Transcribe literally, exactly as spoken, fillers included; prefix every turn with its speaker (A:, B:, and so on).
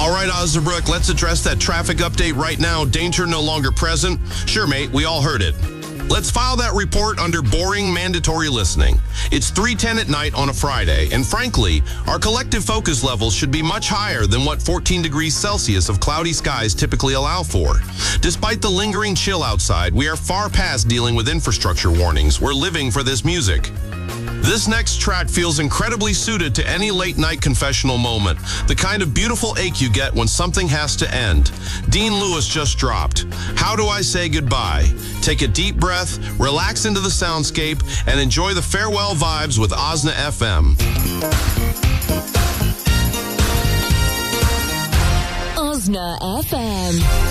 A: All right, Osnabrück, let's address that traffic update right now. Danger no longer present. Sure, mate, we all heard it. Let's file that report under boring mandatory listening. It's three ten at night on a Friday, and frankly, our collective focus levels should be much higher than what fourteen degrees Celsius of cloudy skies typically allow for. Despite the lingering chill outside, we are far past dealing with infrastructure warnings. We're living for this music. This next track feels incredibly suited to any late-night confessional moment, the kind of beautiful ache you get when something has to end. Dean Lewis just dropped. How Do I Say Goodbye? Take a deep breath, relax into the soundscape, and enjoy the farewell vibes with Osna F M.
B: Osna F M.